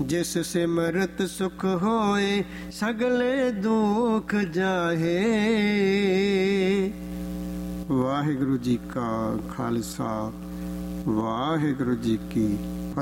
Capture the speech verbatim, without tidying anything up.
जिस सिमरत सुख होए सगले दुख जाहे। वाहिगुरु जी का खालसा, वाहिगुरु जी की